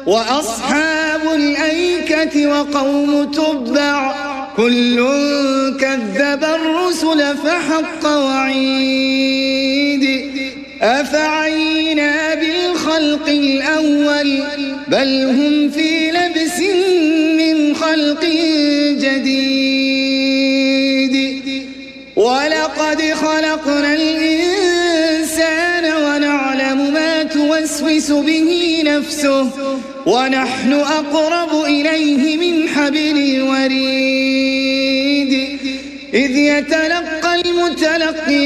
وأصحاب الأيكة وقوم تبع كل كذب الرسل فحق وعيد أفعينا بالخلق الأول بل هم في لبس من خلق جديد ولقد خلقنا الإنسان ونعلم ما توسوس به نفسه ونحن أقرب إليه من حبل الوريد إذ يتلقى المتلقي